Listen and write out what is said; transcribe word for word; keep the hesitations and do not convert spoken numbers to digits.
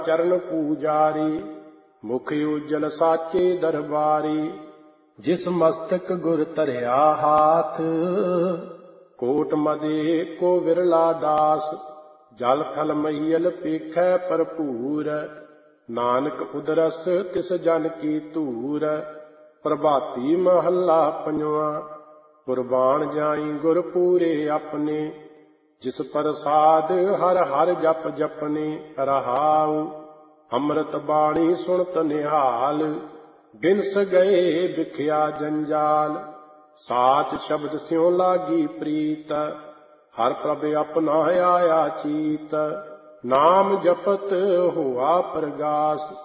ਚਰਨ ਪੂਜਾਰੀ, ਮੁਖ ਉਜਲ ਸਾਚੇ ਦਰਬਾਰੀ। ਜਿਸ ਮਸਤਕ ਗੁਰ ਧਰਿਆ ਹਾਥ, ਕੋਟ ਮਦੇ ਕੋ ਵਿਰਲਾ ਦਾਸ। ਜਲ ਥਲ ਮਹੀਲ ਪੇਖੈ ਭਰਪੂਰ, ਨਾਨਕ ਉਦਰਸ ਤਿਸ ਜਨ ਕੀ ਧੂਰ। ਪ੍ਰਭਾਤੀ ਮਹੱਲਾ ਪੰਜਵਾਂ। ਕੁਰਬਾਨ ਜਾਈ ਗੁਰ ਪੂਰੇ ਆਪਣੇ, ਜਿਸ ਪ੍ਰਸਾਦ ਹਰ ਹਰ ਜਪ ਜਪਨੇ। ਰਹਾਉ ਅੰਮ੍ਰਿਤ ਬਾਣੀ ਸੁਣਤ ਨਿਹਾਲ, ਬਿਨਸ ਗਏ ਵਿਖਿਆ ਜੰਜਾਲ। ਸਾਚ ਸ਼ਬਦ ਸਿਉ ਲਾਗੀ ਪ੍ਰੀਤ, ਹਰ ਪ੍ਰਭ ਆਪਣਾ ਆਇਆ ਚੀਤ। ਨਾਮ ਜਪਤ ਹੋਆ ਪ੍ਰਗਾਸ,